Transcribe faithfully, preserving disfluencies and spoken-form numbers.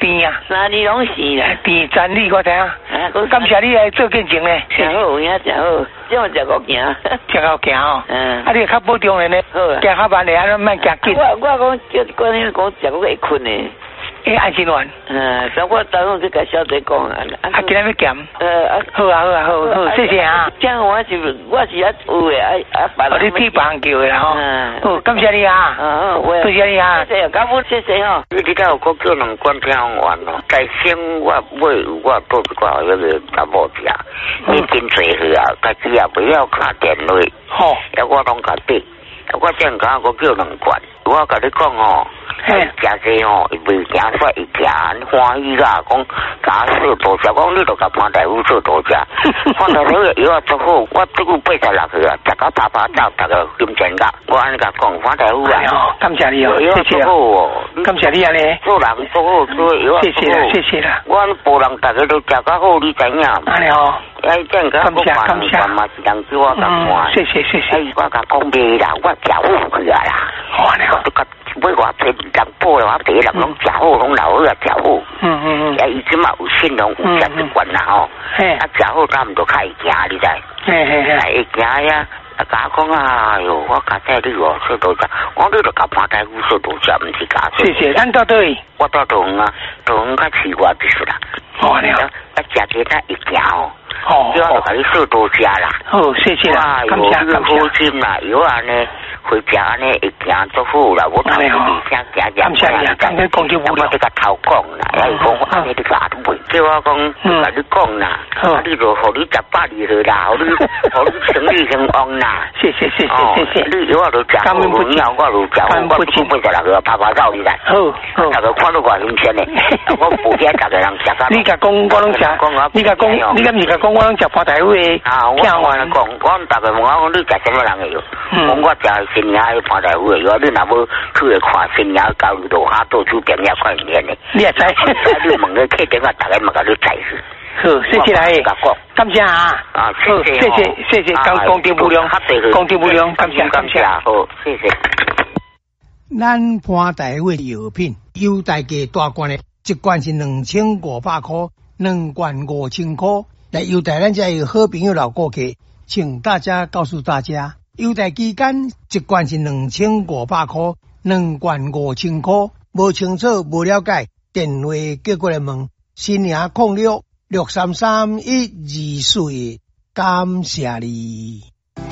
甜啊， 三年拢是啦， 甜赞你我知影。感谢你来做见证呢， 真好，有影真好，这样食个行， 食个行哦。 嗯， 啊，你较保重的呢， 好啊， 行较慢的，安尼莫行紧。 我我讲叫观念讲食个会困呢。 诶，安心完。 嗯，所以我当初就甲小姐讲啊。 啊，今日要减。 呃啊， 好啊好啊好，好，谢谢啊。 这样我是我是啊有诶，啊啊别人。你替别人叫诶啦吼。 嗯。 好，感谢你啊。 嗯， 谢谢你啊。 谢谢，感恩谢谢吼。 你知道我叫两罐听完咯，在先我买我倒一罐迄个查某食，伊真济去啊，家己也不要卡电话。 好。 啊，我拢甲滴，啊，我正讲我叫两罐，我甲你讲哦。食济吼，伊袂行煞，伊行欢喜啦，讲甲说多食，讲你著甲潘大夫说多食。潘大夫药啊足好，我这久八十六岁啊，食到啪啪照，逐个金钱甲，我安尼甲讲，潘大夫啊， 感谢你哦，谢谢哦， 感谢你安尼。 做人做好做药啊， 谢谢啦，谢谢啦。 我无人逐个都食较好，你知影？ 安尼哦。 哎，正讲我办办嘛是人叫我甲看。 谢谢谢谢。 哎，我甲讲袂啦，我食好去啊啦。 好安尼哦。 买偌济人补的话，第一人拢食好，拢老好啊食好。 嗯嗯嗯。 啊，伊即嘛有信用，有价值观啦吼。 嘿。啊， 食好咱毋着较会行，你知？ 嘿嘿嘿。 会行呀，啊，甲我讲啊，哎哟，我家姐你哦说多食，我你着甲潘大夫说多食，毋是甲说。 谢谢，咱到对。 我到东啊，东较奇怪就是啦。 哦，你好。 啊，食其他会行哦。 哦。 叫我着甲你说多食啦。 好，谢谢啦，感谢感谢。 好心啦，有安尼。回家安尼会行足好啦，我头一日先行行。 感谢你啊，感谢公就无聊。 我这个头讲啦，还是讲我安尼你甲都袂，叫我讲甲你讲啦，啊你就互你食百二去啦，互你互你生意兴旺啦。 谢谢谢谢谢谢。 你我就食好，我我就食好，我我八十六个拍拍照你来。 好好。 大家看到偌新鲜嘞，我附近大家人食噶。 你甲讲我拢食，你甲讲你敢是甲讲我拢食潘大夫的？ 啊，我讲讲，我大家问我讲你食什么人的药？讲我食。新娘去潘大夫的，如果你若要去看新娘交流路下到处边也看影的， 你也知？ 你问个客店啊，大家嘛甲你知去。 好，谢谢来，感谢啊！ 啊， 谢谢谢谢谢谢，公公定无量，公定无量，感谢感谢， 好，谢谢。 咱潘大夫的药品，优待价大罐的，一罐是两千五百块，两罐五千块。来优待咱这好朋友老顾客，请大家告诉大家。优待期间，一罐是两千五百块，两罐五千块。无清楚、无了解，电话叫过来问。新娘空六六三三一二四，感谢你。